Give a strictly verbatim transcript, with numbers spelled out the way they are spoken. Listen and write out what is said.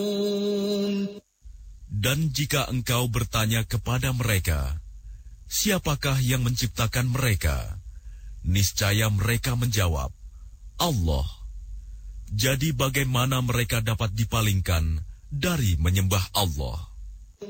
Dan jika engkau bertanya kepada mereka, siapakah yang menciptakan mereka? Niscaya mereka menjawab, Allah. Jadi bagaimana mereka dapat dipalingkan dari menyembah Allah?